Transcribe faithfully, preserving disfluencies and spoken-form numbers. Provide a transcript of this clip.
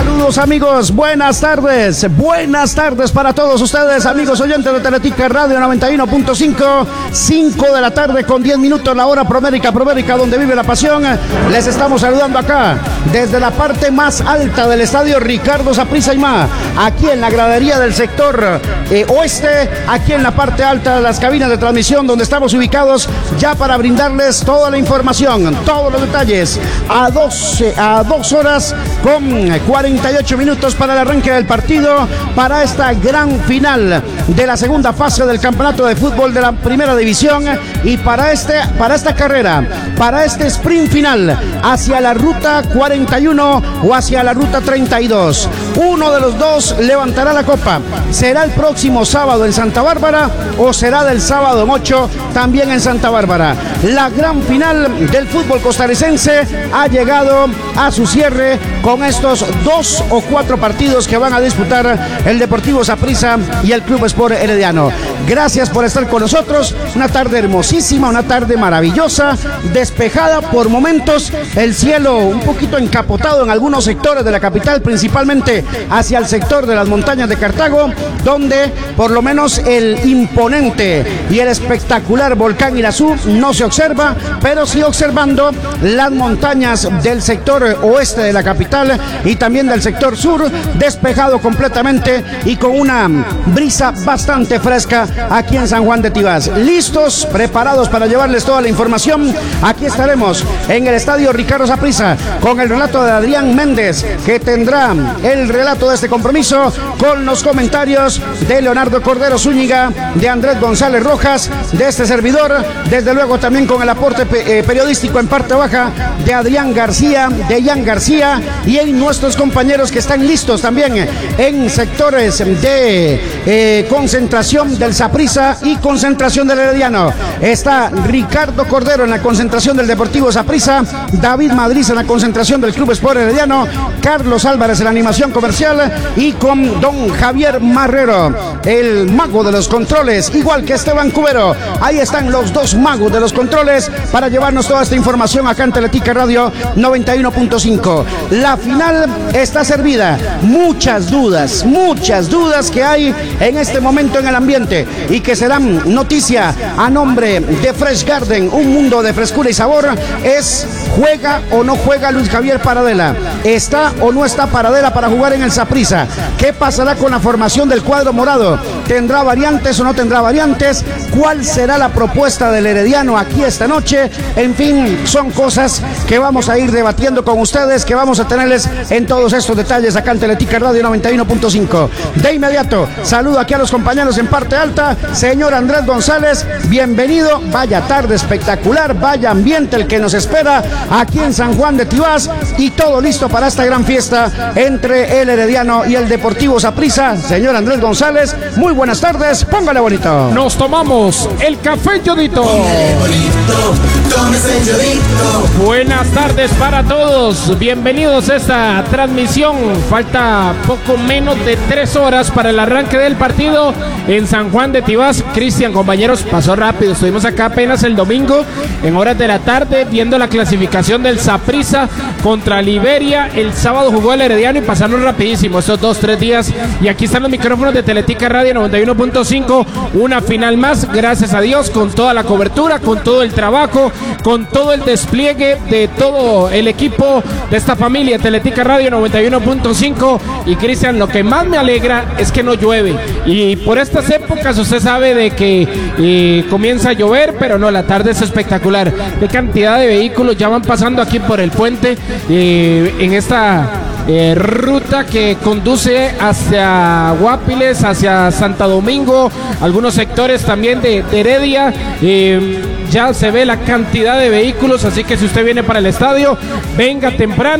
Saludos amigos, buenas tardes, buenas tardes para todos ustedes, amigos oyentes de Teletica Radio noventa y uno punto cinco, cinco de la tarde con diez minutos, la hora promérica, promérica donde vive la pasión. Les estamos saludando acá, desde la parte más alta del estadio Ricardo Saprissa Aimá, aquí en la gradería del sector eh, oeste, aquí en la parte alta de las cabinas de transmisión donde estamos ubicados ya para brindarles toda la información, todos los detalles, a doce, a dos horas con cuarenta y ocho minutos para el arranque del partido, para esta gran final de la segunda fase del campeonato de fútbol de la primera división y para, este, para esta carrera, para este sprint final hacia la ruta cuarenta y uno o hacia la ruta treinta y dos. Uno de los dos levantará la copa. ¿Será el próximo sábado en Santa Bárbara o será del sábado en ocho también en Santa Bárbara? La gran final del fútbol costarricense ha llegado a su cierre con estos dos o cuatro partidos que van a disputar el Deportivo Saprissa y el Club Sport Herediano. Gracias por estar con nosotros. Una tarde hermosísima, una tarde maravillosa, despejada por momentos, el cielo un poquito encapotado en algunos sectores de la capital, principalmente hacia el sector de las montañas de Cartago, donde por lo menos el imponente y el espectacular volcán Irazú no se observa, pero sí observando las montañas del sector oeste de la capital y también del sector sur, despejado completamente y con una brisa bastante fresca aquí en San Juan de Tibás. Listos, preparados para llevarles toda la información. Aquí estaremos en el estadio Ricardo Saprissa con el relato de Adrián Méndez, que tendrá el relato de este compromiso con los comentarios de Leonardo Cordero Zúñiga, de Andrés González Rojas, de este servidor, desde luego también con el aporte eh, periodístico en parte baja de Adrián García, de Ian García y en nuestros compañeros que están listos también en sectores de eh, concentración del Saprissa y concentración del Herediano. Está Ricardo Cordero en la concentración del Deportivo Saprissa, David Madrid en la concentración del Club Sport Herediano, Carlos Álvarez en la animación comercial y con don Javier Marrero, el mago de los controles, igual que Esteban Cubero. Ahí están los dos magos de los controles para llevarnos toda esta información acá en Teletica Radio noventa y uno punto cinco. La final está servida. Muchas dudas, muchas dudas que hay en este momento en el ambiente y que serán noticia a nombre de Fresh Garden, un mundo de frescura y sabor. Es: ¿juega o no juega Luis Javier Paradela? ¿Está o no está Paradela para jugar en el Saprissa? ¿Qué pasará con la formación del cuadro morado? ¿Tendrá variantes o no tendrá variantes? ¿Cuál será la propuesta del Herediano aquí esta noche? En fin, son cosas que vamos a ir debatiendo con ustedes, que vamos a tenerles en todos estos detalles acá en Teletica Radio noventa y uno punto cinco. De inmediato, saludo aquí a los compañeros en parte alta. Señor Andrés González, bienvenido. Vaya tarde espectacular, vaya ambiente el que nos espera aquí en San Juan de Tibás y todo listo para esta gran fiesta entre el Herediano y el Deportivo Saprissa. Señor Andrés González, muy buenas tardes, póngale bonito. Nos tomamos el café Yodito. Buenas tardes para todos, bienvenidos a esta transmisión. Falta poco menos de tres horas para el arranque del partido en San Juan de Tibás. Cristian, compañeros, pasó rápido, estuvimos acá apenas el domingo en horas de la tarde viendo la clasificación del Saprissa contra Liberia. El sábado jugó el Herediano y pasaron rapidísimo estos dos, tres días y aquí están los micrófonos de Teletica Radio noventa y uno punto cinco, una final más, gracias a Dios, con toda la cobertura, con todo el trabajo, con todo el despliegue de todo el equipo de esta familia Teletica Radio noventa y uno punto cinco. Y Cristian, lo que más me alegra es que no llueve y por estas épocas usted sabe de que eh, comienza a llover, pero no, la tarde es espectacular. Qué cantidad de vehículos ya van pasando aquí por el puente eh, en esta Eh, ruta que conduce hacia Guapiles, hacia Santo Domingo, algunos sectores también de, de Heredia. Eh, ya se ve la cantidad de vehículos, así que si usted viene para el estadio, venga temprano.